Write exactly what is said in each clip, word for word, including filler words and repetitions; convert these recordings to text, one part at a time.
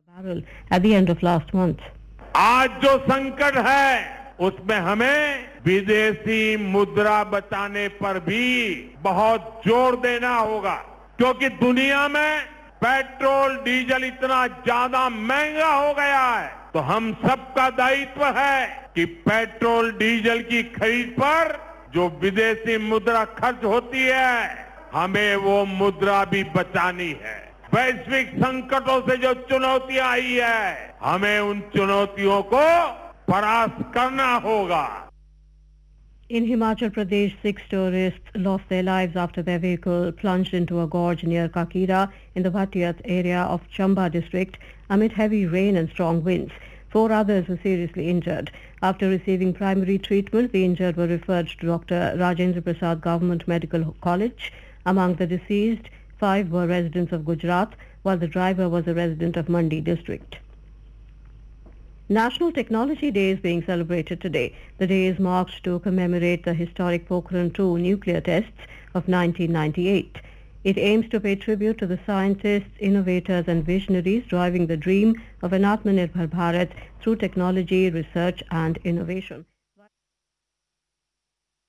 barrel at the end of last month. आज जो संकट है उसमें हमें विदेशी मुद्रा बचाने पर भी बहुत जोर देना होगा, क्योंकि दुनिया में पेट्रोल डीजल इतना ज्यादा महंगा हो गया है। तो हम सबका दायित्व है कि पेट्रोल डीजल की खरीद पर जो विदेशी मुद्रा खर्च होती है हमें वो मुद्रा भी बचानी है। वैश्विक संकटों से जो चुनौतियां आई है हमें उन चुनौतियों को परास्त करना होगा। In Himachal Pradesh, six tourists lost their lives after their vehicle plunged into a gorge near Kakira in the Bhatiyat area of Chamba district amid heavy rain and strong winds. Four others were seriously injured. After receiving primary treatment, the injured were referred to Doctor Rajendra Prasad Government Medical College. Among the deceased, five were residents of Gujarat, while the driver was a resident of Mandi district. National Technology Day is being celebrated today. The day is marked to commemorate the historic Pokhran two nuclear tests of nineteen ninety-eight. It aims to pay tribute to the scientists, innovators and visionaries driving the dream of an Atmanirbhar Bharat through technology, research and innovation.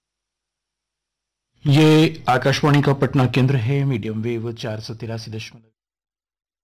ये आकाशवाणी का पटना केंद्र है। Medium wave चार सौ तिरासी दशमलव